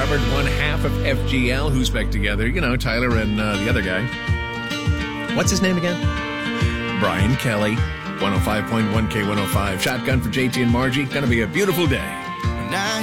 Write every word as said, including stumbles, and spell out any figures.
discovered one half of F G L, who's back together. You know, Tyler and uh, the other guy. What's his name again? Brian Kelly. one oh five point one K one oh five. Shotgun for J T and Margie. Gonna be a beautiful day. Now